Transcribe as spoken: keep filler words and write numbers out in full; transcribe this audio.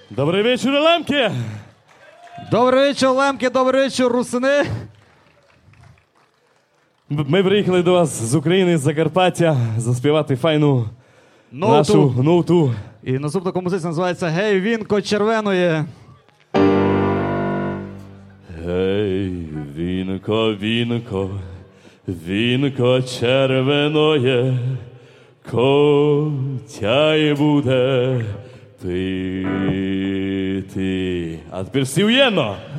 Добрий вечір, Лемки! Добрий вечір, Лемки, добрий вечір, русини. Ми приїхали до вас з України, з Закарпаття, заспівати файну Ноуту. нашу ноуту. І наступна композиція називається «Гей, вінко червеної». Гей, вінко, вінко, вінко червеноє, котяй буде пити. А тепер всі уєдно!